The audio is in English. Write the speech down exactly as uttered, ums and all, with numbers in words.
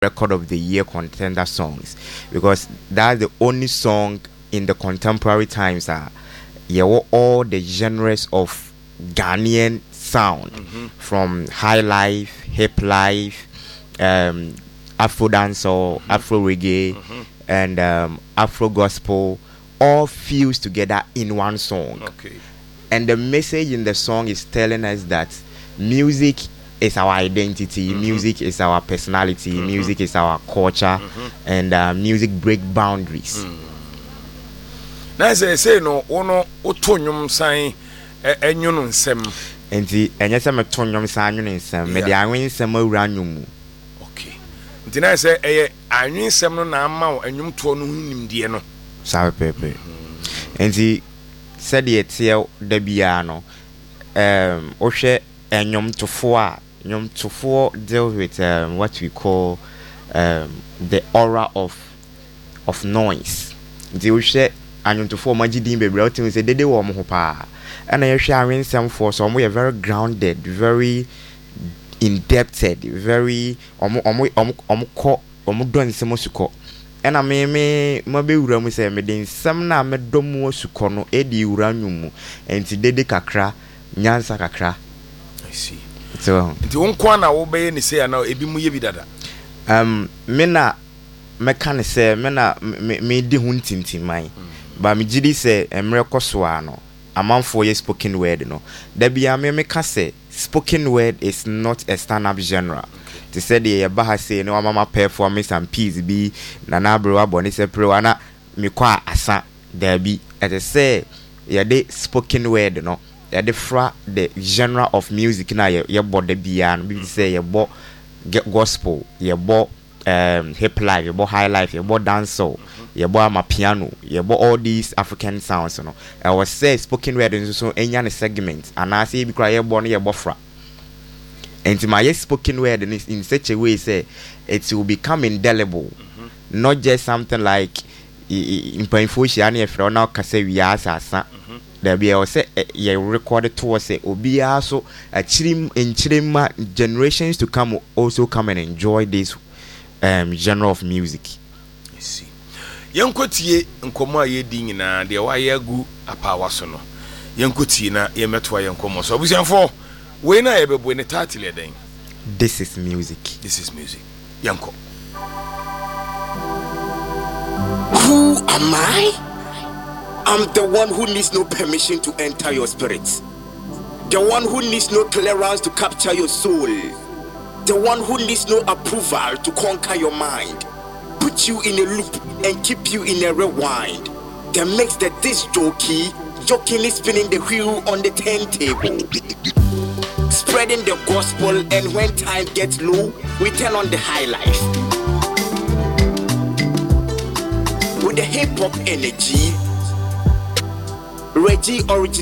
record of the year contender songs because that's the only song in the contemporary times are uh, yeah all the genres of Ghanaian sound mm-hmm. from high life, hip life, um, Afro dancehall, mm-hmm. Afro reggae, mm-hmm. and um, Afro gospel all fused together in one song. Okay. And the message in the song is telling us that music is our identity, mm-hmm. music is our personality, mm-hmm. music is our culture, mm-hmm. and uh, music break boundaries. Now, say, say no, ono otonyum sign enyunu nsem. Enti enye se metonyum sign enyunu nsem, me de anwen nsem awura nyum. Okay. Enti na say eye anwen nsem no na ama enyum to no nimdie no. Sabe pepe. Enti said the etia da bia no um ohwe enyom tofo a enyom tofo deal with um, what we call um, the aura of of noise. The ohwe enyom tofo magidin bebre otin say dede wo mo ho pa and I share awensem for so we are very grounded, very indebted, very omo omo omo omo ko omo don nsem suko. Ena me me mabe wura mu se me den sam na me dom osuko no edi wura nwum enti dede kakra nyansa kakra. I see. So nti wonko na wo be ni say na ebi mu ye bi dada. Um me na me kan se me na me, me di hu ntintimai mm. Ba me gidi se emre koso ano amanfo ye spoken word no da bia me me ka se spoken word is not a stand up genre. They said the Baha say no mama performance and peace be nana bro aboni se pre wana me kwa asa there be as say ya de spoken word no ya de fra the genre of music na ye ye bo de bia no be say ye bo gospel ye bo um hip life ye bo high life ye bo dancehall ye bo ama piano ye bo all these African sounds no I was say spoken word nso so enya ne segment and I say bi kra ye bo no ye bo fra. And my spoken word in, in such a way say it will become indelible, mm-hmm. not just something like in Painfushi and if you're not Kase Viasa, there be also a recorded to us, Obia so a chim in Chilima generations to come will also come and enjoy this um, genre of music. You see, Yankotie and Koma ye ding na the Wayagu a power sono. Yankotina, Yemetwa Yankomo. So we say for. When I ever when a title then this is music. This is music. Yanko. Who am I? I'm the one who needs no permission to enter your spirit. The one who needs no clearance to capture your soul. The one who needs no approval to conquer your mind. Put you in a loop and keep you in a rewind. That makes the disc jockey jokingly spinning the wheel on the turntable. Spreading the gospel, and when time gets low, we turn on the high life. With the hip hop energy, Reggie original.